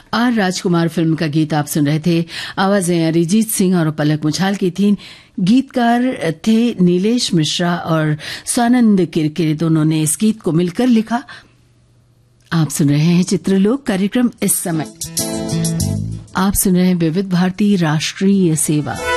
Are Rajkumar film का गीत आप सुन रहे थे। आवाजें अरिजीत सिंह और पलक मुछाल की थीं। गीतकार थे नीलेश मिश्रा और स्वानंद किरकिरे, दोनों ने इस गीत को मिलकर लिखा। आप सुन रहे हैं चित्रलोक कार्यक्रम। इस समय आप सुन रहे हैं विविध भारती राष्ट्रीय सेवा।